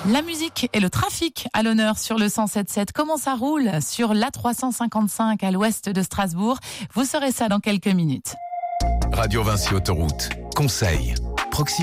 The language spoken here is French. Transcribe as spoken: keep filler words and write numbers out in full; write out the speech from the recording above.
La musique et le trafic à l'honneur sur le cent sept sept. Comment ça roule sur l'A trois cent cinquante-cinq à l'ouest de Strasbourg? Vous saurez ça dans quelques minutes. Radio Vinci Autoroute. Conseil. Proximité.